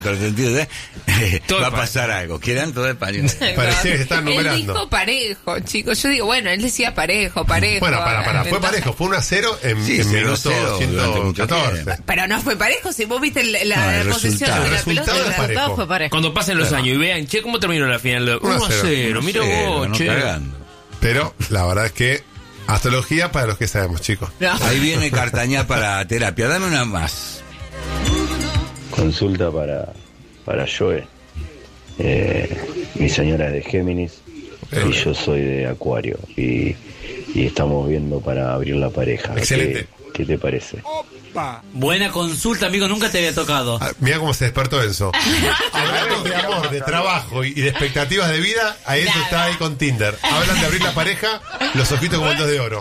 va a pasar algo. Quedan todo español. Parecía que se están numerando. Él dijo parejo, chicos. Yo digo, bueno, él decía parejo. Bueno, para. Fue parejo. Fue 1-0 en minuto 114. Pero no fue parejo. Si vos viste la posesión de la pelota, el resultado fue parejo. Cuando pasen los años y vean, che, ¿cómo terminó la final? 1-0. Mira vos, che. Pero la verdad es que astrología para los que sabemos, chicos. No. Ahí viene Cartañá para terapia. Dame una más. Consulta para Joe. Mi señora es de Géminis y yo soy de Acuario. Y estamos viendo para abrir la pareja. Excelente. ¿Qué te parece? Buena consulta, amigo, nunca te había tocado. Mira cómo se despertó Enzo. Hablando de amor, de trabajo y de expectativas de vida, a Enzo está ahí con Tinder. Hablan de abrir la pareja, los ojitos como el 2 de oro.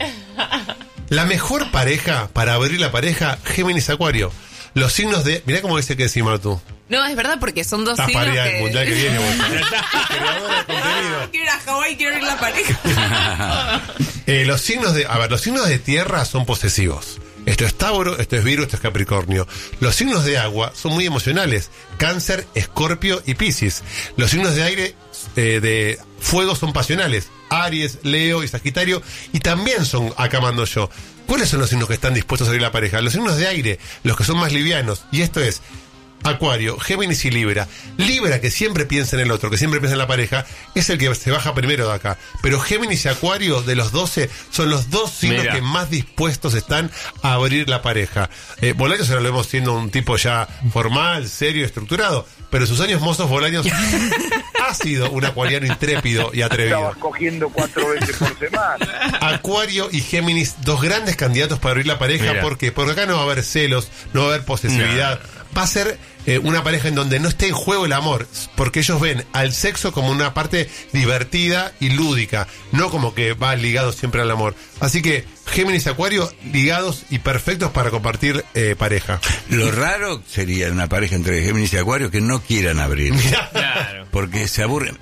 La mejor pareja para abrir la pareja, Géminis Acuario. Los signos de... Mirá cómo dice que decimos tú. No, es verdad, porque son dos signos que... el mundial que viene, vos. Creadora de contenido. Quiero ir a Hawái, quiero abrir la pareja. Los signos de... A ver, los signos de tierra son posesivos. Esto es Tauro, esto es Virgo, esto es Capricornio. Los signos de agua son muy emocionales. Cáncer, Escorpio y Piscis. Los signos de aire, de fuego son pasionales. Aries, Leo y Sagitario. Y también son, acá mando yo. ¿Cuáles son los signos que están dispuestos a abrir la pareja? Los signos de aire, los que son más livianos. Y esto es Acuario, Géminis y Libra. Libra, que siempre piensa en el otro, que siempre piensa en la pareja, es el que se baja primero de acá. Pero Géminis y Acuario, de los 12, son los dos signos que más dispuestos están a abrir la pareja. Bolaños ahora lo vemos siendo un tipo ya formal, serio, estructurado. Pero en sus años mozos, Bolaños ha sido un acuariano intrépido y atrevido. Estabas cogiendo 4 veces por semana. Acuario y Géminis, dos grandes candidatos para abrir la pareja. ¿Por qué? Porque acá no va a haber celos, no va a haber posesividad. Va a ser una pareja en donde no esté en juego el amor, porque ellos ven al sexo como una parte divertida y lúdica, no como que va ligado siempre al amor. Así que Géminis y Acuario ligados y perfectos para compartir pareja. Lo raro sería una pareja entre Géminis y Acuario que no quieran abrir. Claro. Porque se aburren.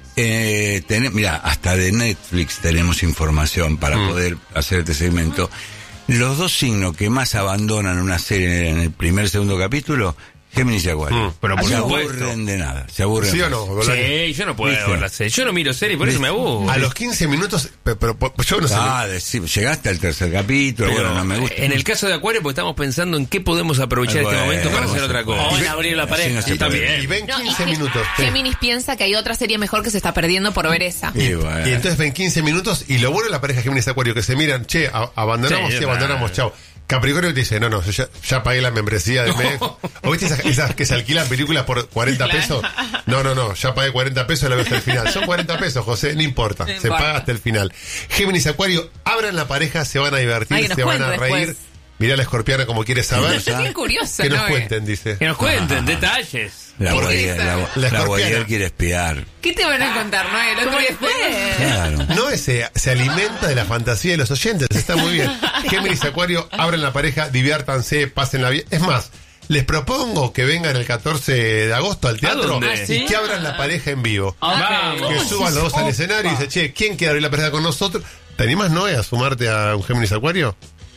Mira, hasta de Netflix tenemos información para poder hacer este segmento. Los dos signos que más abandonan una serie en el primer, segundo capítulo, Géminis y Acuario. Pero se aburren de nada. Se aburren. ¿Sí o no? Sí, yo no puedo ver la serie. Yo no miro series, por eso me aburro. A los 15 minutos, pero yo no sé. Llegaste al tercer capítulo, pero, bueno, no me gusta. En el caso de Acuario, porque estamos pensando en qué podemos aprovechar este momento para hacer otra cosa. O en abrir la pareja. Sí, y ven 15 minutos. Géminis piensa que hay otra serie mejor que se está perdiendo por ver esa. Y entonces ven 15 minutos y lo bueno de la pareja Géminis y Acuario que se miran, che, abandonamos, chao. Capricornio te dice, no, yo ya pagué la membresía de mes. ¿O viste esas que se alquilan películas por 40 pesos? No, ya pagué 40 pesos y la veo hasta el final. Son 40 pesos, José, no importa. Se paga hasta el final. Géminis y Acuario, abran la pareja, se van a divertir, se van a reír. Mirá la escorpiana como quiere saber. Estoy bien curiosa, que nos cuenten, dice. Que nos cuenten detalles. La Guayar quiere espiar. ¿Qué te van a contar, Noel? ¿Cómo después? Claro. No, se alimenta de la fantasía de los oyentes. Está muy bien. Géminis y Acuario, abran la pareja, diviértanse, pásenla bien. Es más, les propongo que vengan el 14 de agosto al teatro y que abran la pareja en vivo. Vamos. Que suban los dos al escenario y dice, che, ¿quién quiere abrir la pareja con nosotros? ¿Te animás, Noé, a sumarte a un Géminis Acuario?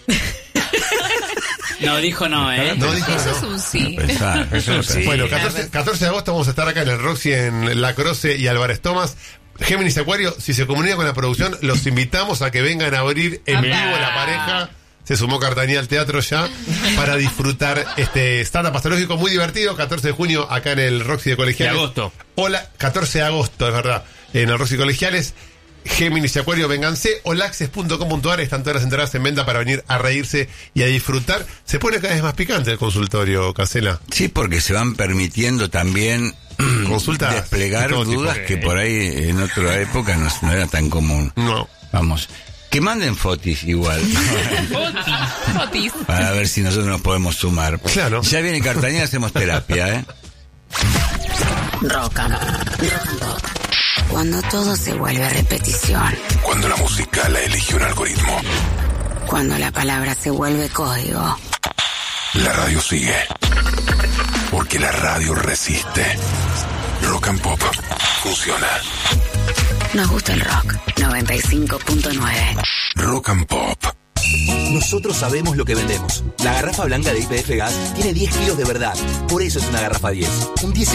No, dijo no, ¿eh? No dijo Eso no. es un sí. Eso sí. Bueno, 14 de agosto vamos a estar acá en el Roxy, en La Croce y Álvarez Thomas. Géminis Acuario, si se comunica con la producción, los invitamos a que vengan a abrir en vivo la pareja. Se sumó Cartañá al teatro ya para disfrutar este stand-up astrológico muy divertido. 14 de junio acá en el Roxy de Colegiales. De agosto. Hola, 14 de agosto, es verdad, en el Roxy Colegiales. Géminis y Acuario, vénganse. Olaxes.com.ar, están todas las entradas en venta para venir a reírse y a disfrutar. Se pone cada vez más picante el consultorio, Casela. Sí, porque se van permitiendo también desplegar dudas que por ahí en otra época no era tan común. No. Vamos. Que manden fotis igual. Fotis. Para ver si nosotros nos podemos sumar. Claro. Ya viene Cartañá, hacemos terapia, ¿eh? Rock and Pop. Cuando todo se vuelve repetición. Cuando la música la elige un algoritmo. Cuando la palabra se vuelve código. La radio sigue. Porque la radio resiste. Rock and Pop funciona. Nos gusta el rock. 95.9. Rock and Pop. Nosotros sabemos lo que vendemos. La garrafa blanca de YPF Gas tiene 10 kilos de verdad. Por eso es una garrafa 10. Un 10